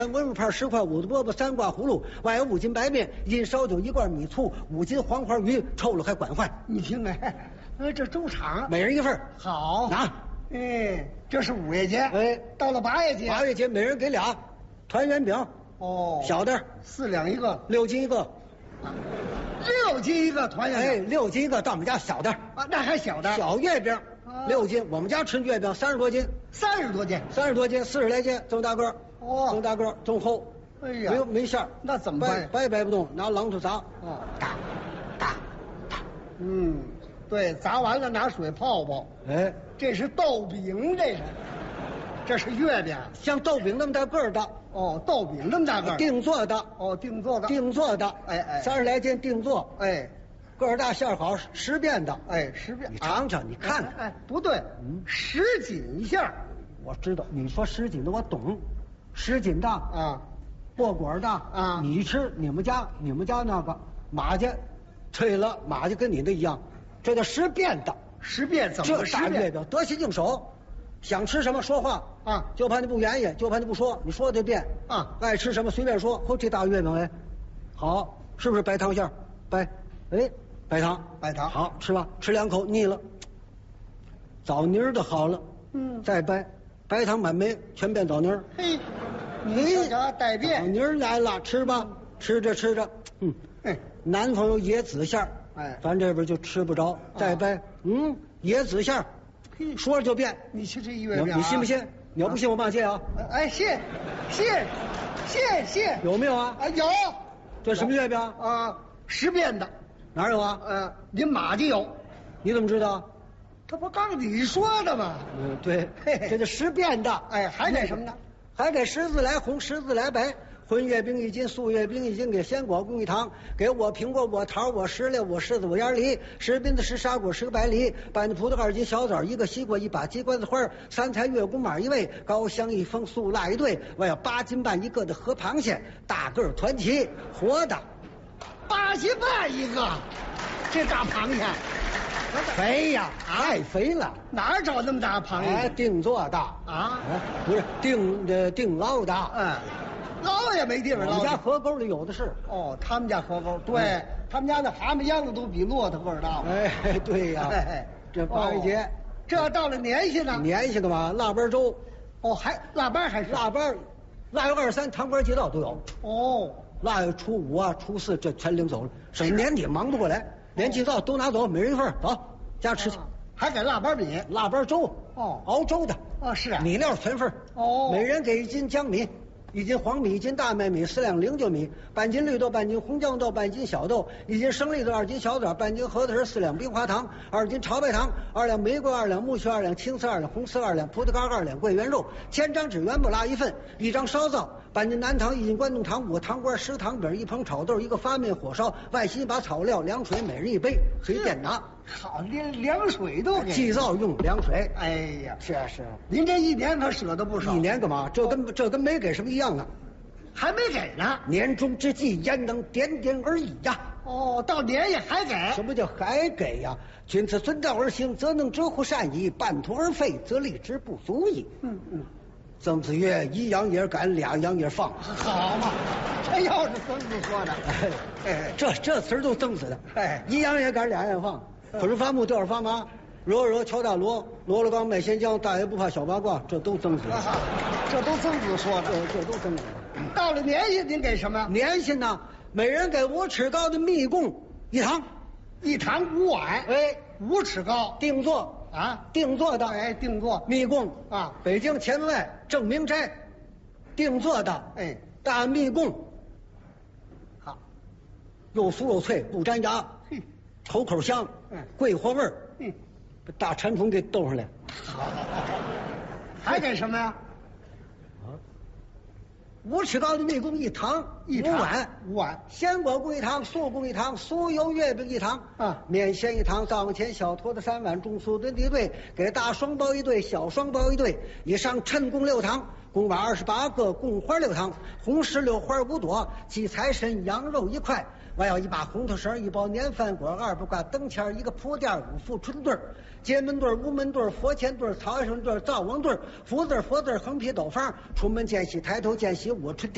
文物牌10块，5的饽饽，3挂葫芦，外有5斤白面，1斤烧酒，1罐米醋，5斤黄花鱼，臭了还管换。 你听哎，这周场每人1份。 好拿。 哎，这是5月节。 哎， 到了8月节。 8月节每人给俩团圆饼。 哦， 小的 4两一个 ，6斤一个。 6斤一个团圆饼。 哎，6斤一个，到我们家小的啊，那还小的。 小月饼，6斤。我们家吃月饼30多斤。 30多斤。 30多斤，40来斤，这么大个儿。 哦， 这么大个儿，这么厚。 哎呀， 没馅儿， 那怎么办？ 掰不动，拿榔头砸。打。 对，砸完了拿水泡泡。 哎， 这是豆饼，这是月饼， 像豆饼那么大个儿的。 哦，豆饼那么大个儿， 定做的。 哦，定做的。哎 ，30来斤定做。 哎， 个儿大馅儿好，10变的。 哎，10变， 你尝尝，你看看。 哎，不对，10斤馅儿。 我知道，你说10斤的我懂，10斤的啊， 薄果的啊， 你吃你们家那个马家，吹了马家跟你的一样，这叫10变的。 10变怎么这大月饼得心应手，想吃什么说话啊， 就怕你不愿意，就怕你不说，你说就变啊。 爱吃什么随便说。嚯，这大月饼哎，好，是不是白糖馅儿？白糖，好吃吧？吃2口腻了，枣泥儿的好了，再白糖满没，全变枣泥儿。 嘿，你这带变。 枣泥儿来了，吃吧，吃着，南方有椰子馅儿， 哎， 咱这边就吃不着。再掰，椰子馅儿，说着就变。 你吃这月饼， 你信不信？你要不信，我骂街啊！ 哎，信， 有没有啊？ 啊，有。 这什么月饼啊？10变的。 哪有啊？ 您马家有。 你怎么知道？ 这不刚你说的吗？ 对，这就10变的。 哎，还给什么呢？ 还给10字来红，10字来白。荤月饼1斤，素月饼1斤，给鲜果共1糖，给我苹果，我桃，我石榴，我柿子，我眼梨，10饼子10沙果，10个白梨，半斤葡萄2斤小枣，1个西瓜，1把鸡冠子花，3菜月宫马1位，高香1封，素辣1对，我要8斤半1个的河螃蟹，大个儿团起，活的 ，8斤半1个，这大螃蟹。 肥呀，太肥了！ 哪儿找那么大螃蟹？ 定做的啊？ 不是定捞的。 捞也没地方捞。 我们家河沟里有的是。 哦，他们家河沟，对，他们家那蛤蟆秧子都比骆驼个儿大。 哎，对呀。这8月节， 这要到了年下呢？ 年下的嘛，腊八粥。 哦，还腊八还是腊八，腊月23糖官街道都有。 哦， 腊月初5啊、初4这全领走了，省年底忙不过来。连祭灶都拿走，每人1份，走，家吃去。 还给腊八米、 腊八粥，熬粥的。 是啊， 米料全份。每人给1斤江米，1斤黄米，1斤大麦米，4两0酒米，半斤绿豆，半斤红豇豆，半斤小豆，1斤生栗子，2斤小枣，半斤核桃仁，4两冰花糖，2斤炒白糖，2两玫瑰，2两木须，2两青丝，2两红丝，2两葡萄干，2两桂圆肉，1000张纸元不拉1份，1张烧灶，半斤南糖，1斤关东糖，5个糖瓜，10糖饼，1盆炒豆，1个发面火烧，外心1把草料，凉水每人1杯，随便拿。 好，连凉水都给。 祭灶用凉水。 哎呀， 是， 您这1年可舍得不少。 1年干嘛？这跟没给什么一样呢。 还没给呢。 年终之际，焉能点点而已呀？ 哦，到年也还给？ 什么叫还给呀？君子遵道而行，则能折乎善矣；半途而废，则立之不足矣。曾子曰：“一羊也干，2羊也放。” 好嘛，这要是曾子说的。 这词儿都曾子的。1羊也干，2羊也放。可是伐木吊着伐麻，惹敲大锣了钢卖咸浆，大爷不怕小八卦，这都曾子。 这都曾子说的， 这都曾子。 到了年下您给什么？ 年下呢，每人给5尺高的蜜供1糖 ，1糖5碗。5尺高， 定做啊， 定做的。 定做蜜供啊， 北京前门外正明斋定做的。大蜜供， 好， 又酥又脆，不粘牙，口口香，桂花味儿，把大馋虫给逗上来。 好，还给什么呀 ？5尺高的蜜供1糖，5碗，鲜果共1糖，素共1糖，酥油月饼1糖，面线1糖，灶前小坨子3碗，中素炖1对，给大双包1对，小双包1对，以上称共6糖，贡丸28个，贡花6糖，红石榴花5朵，鸡财神羊肉1块。我要1把红头绳，1包年饭果，2不挂灯签，1个铺垫，5副春对，街门对，屋门对，佛前对，草上对，灶王对，福字横批斗方，出门见喜，抬头见喜，我春天。